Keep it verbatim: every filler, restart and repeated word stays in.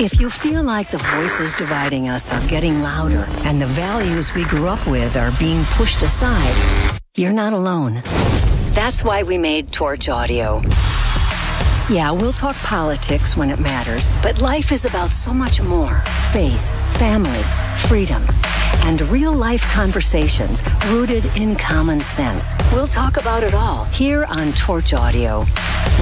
If you feel like the voices dividing us are getting louder and the values we grew up with are being pushed aside, you're not alone. That's why we made Torch Audio. Yeah, we'll talk politics when it matters, but life is about so much more. Faith, family, freedom, and real-life conversations rooted in common sense. We'll talk about it all here on Torch Audio.